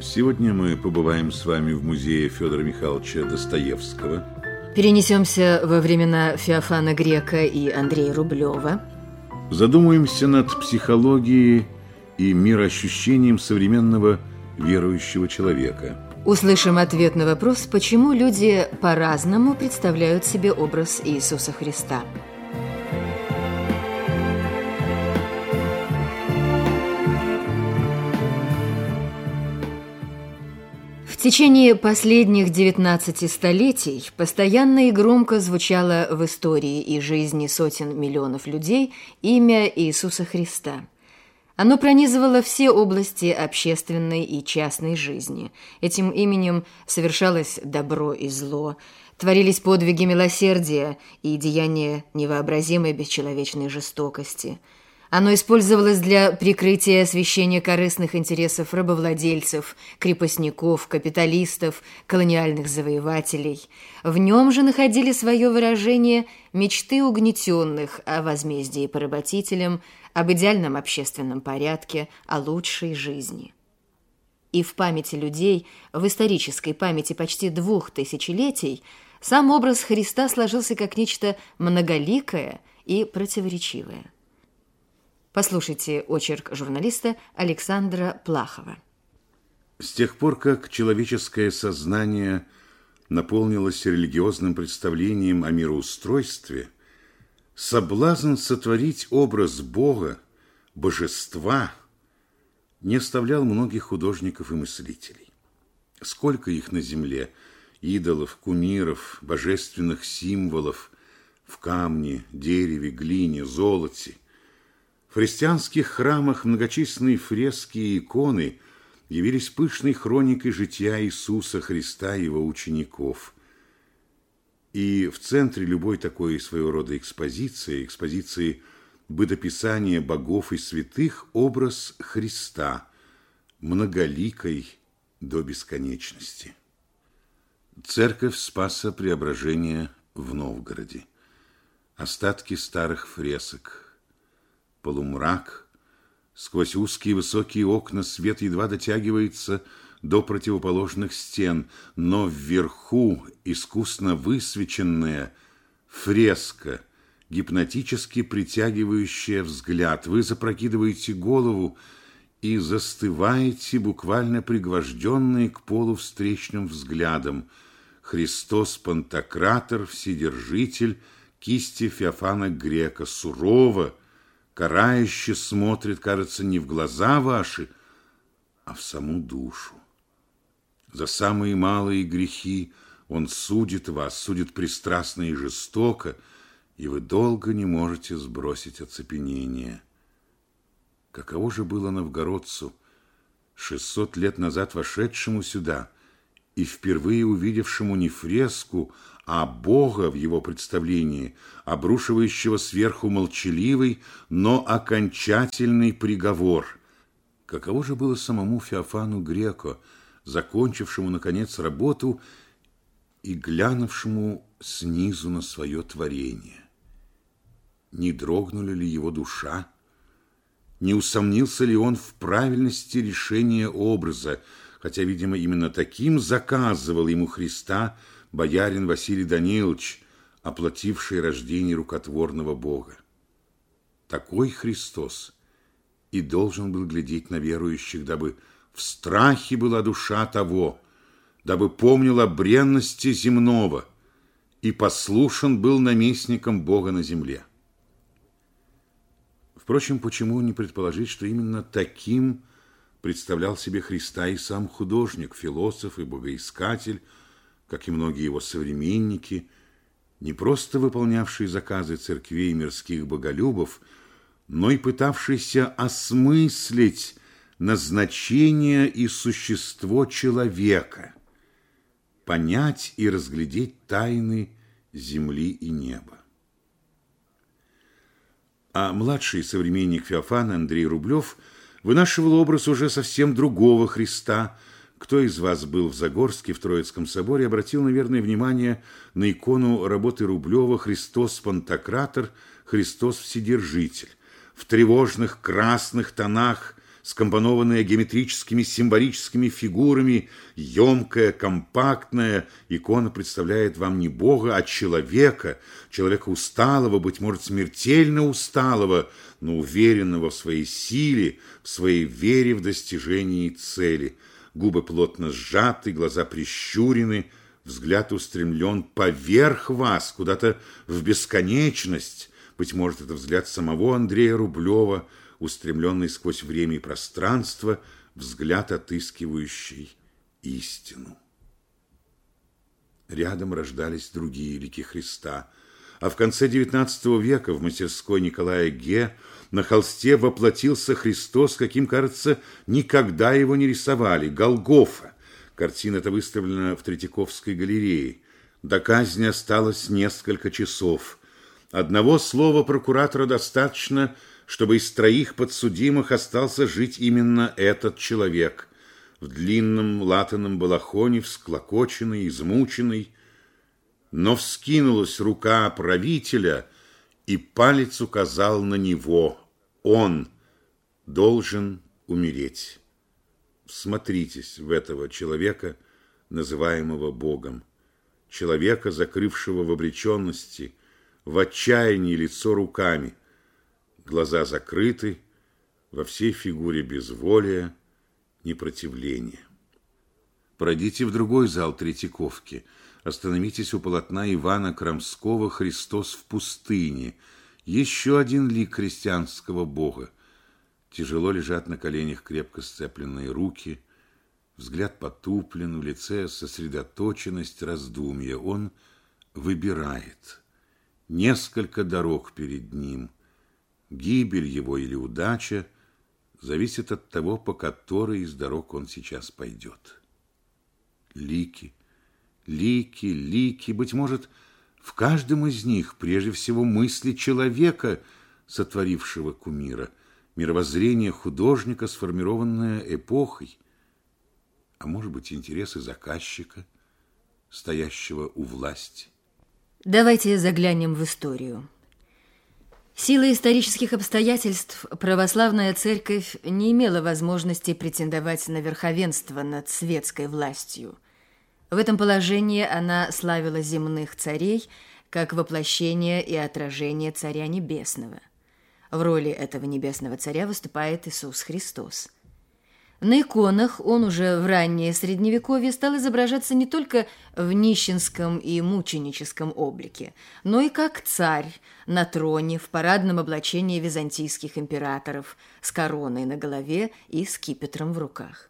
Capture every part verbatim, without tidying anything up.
Сегодня мы побываем с вами в музее Федора Михайловича Достоевского. Перенесемся во времена Феофана Грека и Андрея Рублева. Задумаемся над психологией и мироощущением современного верующего человека. Услышим ответ на вопрос, почему люди по-разному представляют себе образ Иисуса Христа. В течение последних девятнадцати столетий постоянно и громко звучало в истории и жизни сотен миллионов людей имя Иисуса Христа. Оно пронизывало все области общественной и частной жизни. Этим именем совершалось добро и зло, творились подвиги милосердия и деяния невообразимой бесчеловечной жестокости. Оно использовалось для прикрытия и освещения корыстных интересов рабовладельцев, крепостников, капиталистов, колониальных завоевателей. В нем же находили свое выражение мечты угнетенных о возмездии поработителям, об идеальном общественном порядке, о лучшей жизни. И в памяти людей, в исторической памяти почти двух тысячелетий, сам образ Христа сложился как нечто многоликое и противоречивое. Послушайте очерк журналиста Александра Плахова. С тех пор, как человеческое сознание наполнилось религиозным представлением о мироустройстве, соблазн сотворить образ Бога, божества, не оставлял многих художников и мыслителей. Сколько их на земле, идолов, кумиров, божественных символов в камне, дереве, глине, золоте. В христианских храмах многочисленные фрески и иконы явились пышной хроникой жития Иисуса Христа и его учеников. И в центре любой такой своего рода экспозиции, экспозиции бытописания богов и святых, образ Христа, многоликой до бесконечности. Церковь Спаса Преображения в Новгороде. Остатки старых фресок. Полумрак. Сквозь узкие высокие окна свет едва дотягивается до противоположных стен, но вверху искусно высвеченная фреска, гипнотически притягивающая взгляд. Вы запрокидываете голову и застываете, буквально пригвожденные к полу встречным взглядом. Христос Пантократор, Вседержитель, кисти Феофана Грека, сурово, карающе смотрит, кажется, не в глаза ваши, а в саму душу. За самые малые грехи он судит вас, судит пристрастно и жестоко, и вы долго не можете сбросить оцепенение. Каково же было новгородцу, шестьсот лет назад вошедшему сюда и впервые увидевшему не фреску, а Бога в его представлении, обрушивающего сверху молчаливый, но окончательный приговор. Каково же было самому Феофану Греко, закончившему, наконец, работу и глянувшему снизу на свое творение? Не дрогнула ли его душа? Не усомнился ли он в правильности решения образа, хотя, видимо, именно таким заказывал ему Христа боярин Василий Данилович, оплативший рождение рукотворного Бога? Такой Христос и должен был глядеть на верующих, дабы в страхе была душа того, дабы помнил о бренности земного и послушен был наместником Бога на земле. Впрочем, почему не предположить, что именно таким представлял себе Христа и сам художник, философ и богоискатель, как и многие его современники, не просто выполнявшие заказы церквей и мирских боголюбов, но и пытавшийся осмыслить назначение и существо человека, понять и разглядеть тайны земли и неба. А младший современник Феофана Андрей Рублев вынашивал образ уже совсем другого Христа. Кто из вас был в Загорске, в Троицком соборе, обратил, наверное, внимание на икону работы Рублева «Христос Пантократор, Христос Вседержитель». В тревожных красных тонах скомпонованная геометрическими символическими фигурами, емкая, компактная, икона представляет вам не Бога, а человека, человека усталого, быть может, смертельно усталого, но уверенного в своей силе, в своей вере в достижении цели. Губы плотно сжаты, глаза прищурены, взгляд устремлен поверх вас, куда-то в бесконечность. Быть может, это взгляд самого Андрея Рублева, устремленный сквозь время и пространство, взгляд, отыскивающий истину. Рядом рождались другие лики Христа, а в конце девятнадцатого века в мастерской Николая Ге на холсте воплотился Христос, каким, кажется, никогда его не рисовали, Голгофа. Картина эта выставлена в Третьяковской галерее. До казни осталось несколько часов. Одного слова прокуратора достаточно, чтобы из троих подсудимых остался жить именно этот человек. В длинном латаном балахоне, всклокоченный, измученный. Но вскинулась рука правителя, и палец указал на него. Он должен умереть. Всмотритесь в этого человека, называемого Богом, человека, закрывшего в обреченности, в отчаянии лицо руками, глаза закрыты, во всей фигуре безволия, непротивления. Пройдите в другой зал Третьяковки, остановитесь у полотна Ивана Крамского «Христос в пустыне», еще один лик христианского Бога. Тяжело лежат на коленях крепко сцепленные руки, взгляд потуплен, в лице сосредоточенность, раздумья. Он выбирает. Несколько дорог перед ним. Гибель его или удача зависит от того, по которой из дорог он сейчас пойдет. Лики, лики, лики. Быть может, в каждом из них прежде всего мысли человека, сотворившего кумира, мировоззрение художника, сформированное эпохой, а может быть, интересы заказчика, стоящего у власти. Давайте заглянем в историю. Силой исторических обстоятельств православная церковь не имела возможности претендовать на верховенство над светской властью. В этом положении она славила земных царей как воплощение и отражение Царя Небесного. В роли этого небесного царя выступает Иисус Христос. На иконах он уже в раннее Средневековье стал изображаться не только в нищенском и мученическом облике, но и как царь на троне в парадном облачении византийских императоров с короной на голове и скипетром в руках.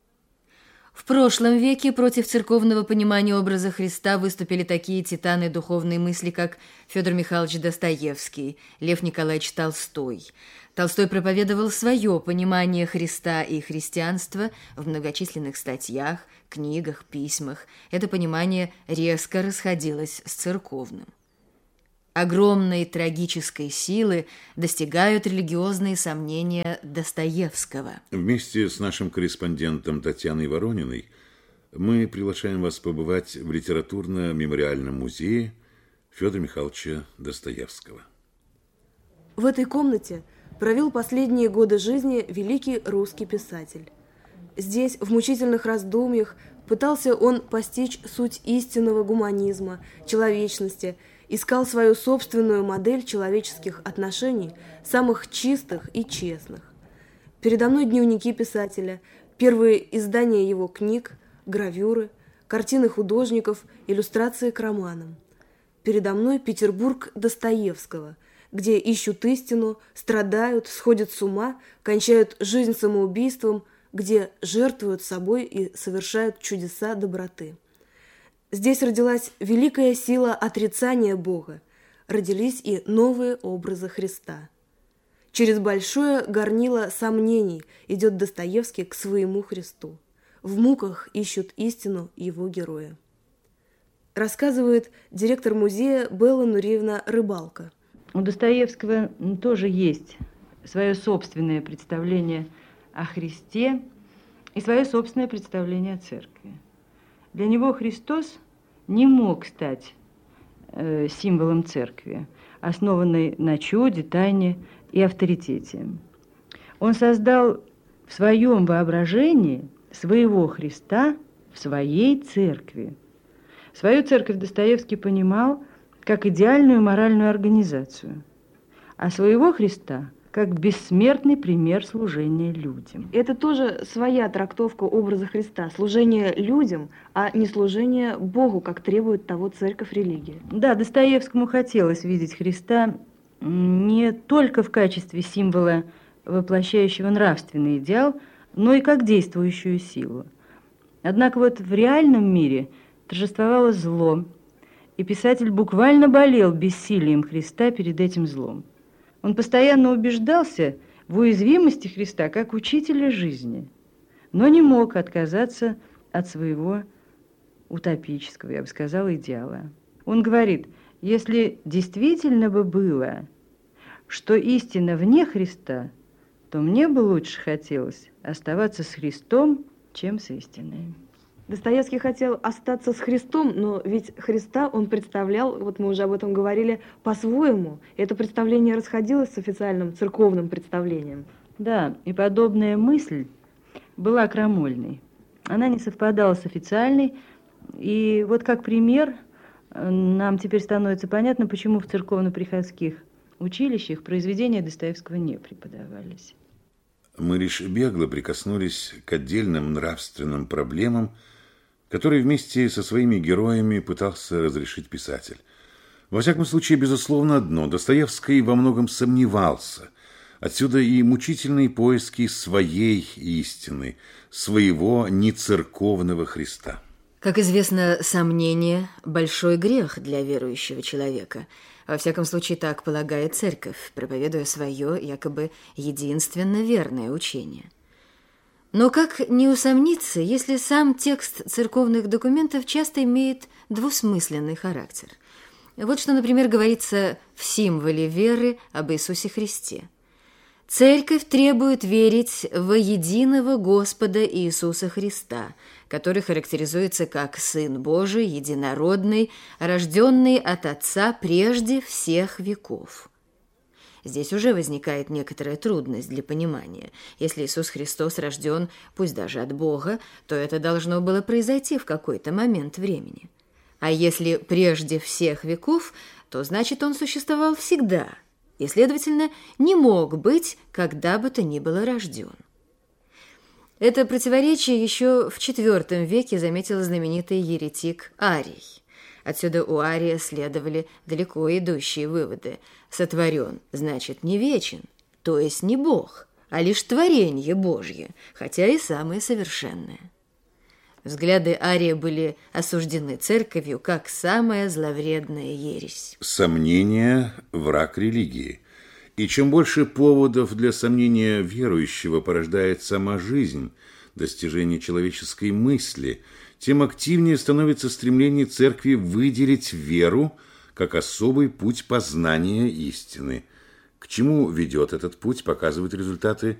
В прошлом веке против церковного понимания образа Христа выступили такие титаны духовной мысли, как Федор Михайлович Достоевский, Лев Николаевич Толстой. Толстой проповедовал свое понимание Христа и христианства в многочисленных статьях, книгах, письмах. Это понимание резко расходилось с церковным. Огромной трагической силы достигают религиозные сомнения Достоевского. Вместе с нашим корреспондентом Татьяной Ворониной мы приглашаем вас побывать в литературно-мемориальном музее Федора Михайловича Достоевского. В этой комнате провел последние годы жизни великий русский писатель. Здесь, в мучительных раздумьях, пытался он постичь суть истинного гуманизма, человечности, искал свою собственную модель человеческих отношений, самых чистых и честных. Передо мной дневники писателя, первые издания его книг, гравюры, картины художников, иллюстрации к романам. Передо мной Петербург Достоевского, где ищут истину, страдают, сходят с ума, кончают жизнь самоубийством, где жертвуют собой и совершают чудеса доброты. Здесь родилась великая сила отрицания Бога, родились и новые образы Христа. Через большое горнило сомнений идет Достоевский к своему Христу. В муках ищут истину его героя. Рассказывает директор музея Белла Нуриевна Рыбалка. У Достоевского тоже есть свое собственное представление о Христе и свое собственное представление о церкви. Для него Христос не мог стать э, символом церкви, основанной на чуде, тайне и авторитете. Он создал в своем воображении своего Христа в своей церкви. Свою церковь Достоевский понимал как идеальную моральную организацию, а своего Христа как бессмертный пример служения людям. Это тоже своя трактовка образа Христа, служение людям, а не служение Богу, как требует того церковь-религия. Да, Достоевскому хотелось видеть Христа не только в качестве символа, воплощающего нравственный идеал, но и как действующую силу. Однако вот в реальном мире торжествовало зло, и писатель буквально болел бессилием Христа перед этим злом. Он постоянно убеждался в уязвимости Христа как учителя жизни, но не мог отказаться от своего утопического, я бы сказала, идеала. Он говорит, если действительно бы было, что истина вне Христа, то мне бы лучше хотелось оставаться с Христом, чем с истиной. Достоевский хотел остаться с Христом, но ведь Христа он представлял, вот мы уже об этом говорили, по-своему. Это представление расходилось с официальным церковным представлением. Да, и подобная мысль была крамольной. Она не совпадала с официальной. И вот как пример, нам теперь становится понятно, почему в церковно-приходских училищах произведения Достоевского не преподавались. Мы лишь бегло прикоснулись к отдельным нравственным проблемам, которые вместе со своими героями пытался разрешить писатель. Во всяком случае, безусловно, одно. Достоевский во многом сомневался. Отсюда и мучительные поиски своей истины, своего нецерковного Христа. Как известно, сомнение – большой грех для верующего человека. Во всяком случае, так полагает церковь, проповедуя свое, якобы, единственно верное учение. Но как не усомниться, если сам текст церковных документов часто имеет двусмысленный характер? Вот что, например, говорится в символе веры об Иисусе Христе. Церковь требует верить во единого Господа Иисуса Христа, который характеризуется как Сын Божий, единородный, рожденный от Отца прежде всех веков. Здесь уже возникает некоторая трудность для понимания. Если Иисус Христос рожден, пусть даже от Бога, то это должно было произойти в какой-то момент времени. А если прежде всех веков, то значит, он существовал всегда и, следовательно, не мог быть когда бы то ни было рожден. Это противоречие еще в четвёртом веке заметил знаменитый еретик Арий. Отсюда у Ария следовали далеко идущие выводы. Сотворен, значит, не вечен, то есть не Бог, а лишь творение Божье, хотя и самое совершенное. Взгляды Ария были осуждены церковью как самая зловредная ересь. Сомнение – враг религии. И чем больше поводов для сомнения верующего порождает сама жизнь, достижение человеческой мысли, тем активнее становится стремление церкви выделить веру как особый путь познания истины. К чему ведет этот путь, показывают результаты